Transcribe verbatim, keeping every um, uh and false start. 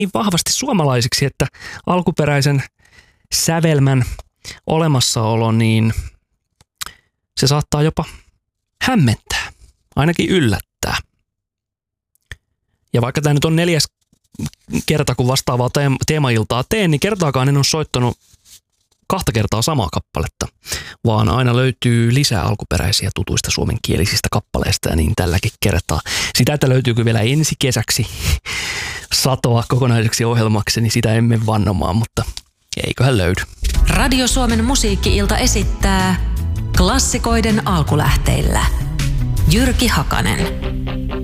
niin vahvasti suomalaisiksi, että alkuperäisen sävelmän olemassaolo, niin se saattaa jopa hämmentää, ainakin yllättää. Ja vaikka tämä nyt on neljäs kerta, kun vastaavaa teemailtaa teen, niin kertaakaan en ole soittanut kahta kertaa samaa kappaletta, vaan aina löytyy lisää alkuperäisiä tutuista suomenkielisistä kappaleista, ja niin tälläkin kertaa. Sitä, että löytyykö vielä ensi kesäksi satoa kokonaiseksi ohjelmaksi, niin sitä emme vannomaan, mutta eiköhän löydy. Radio Suomen musiikki-ilta esittää klassikoiden alkulähteillä Jyrki Hakanen.